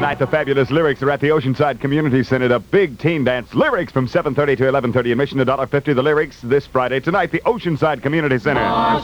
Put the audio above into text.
Tonight, the fabulous Lyrics are at the Oceanside Community Center. The big teen dance. Lyrics from 7:30 to 11:30. Admission $1.50. The Lyrics this Friday. Tonight, the Oceanside Community Center.